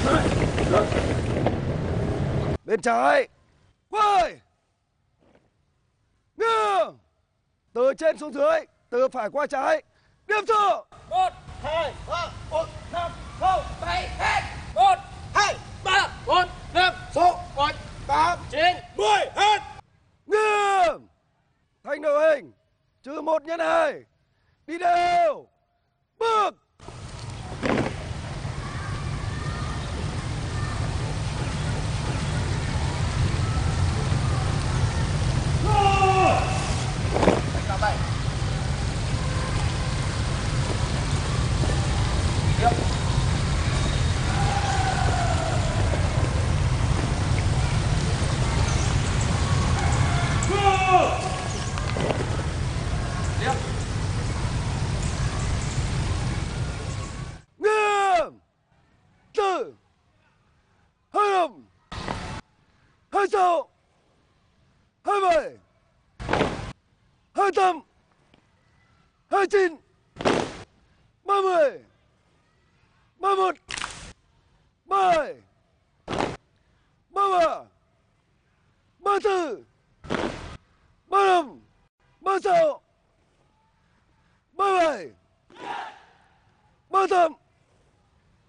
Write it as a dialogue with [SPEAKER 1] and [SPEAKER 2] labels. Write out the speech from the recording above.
[SPEAKER 1] Bên trái quay, nghiêng, từ trên xuống dưới, từ phải qua trái, điểm số.
[SPEAKER 2] 1 2 3 4 5 6 7 hết. 1 2 3 4 5 6 7 8 9 10 hết.
[SPEAKER 1] Nghiêng, thành đội hình trừ 1 nhân 2, đi đều, bước. Nghiêng, từ 25, 26, 27, 28, 29, 30, 31, 32, 33, 34, 35, 36, 37, 38,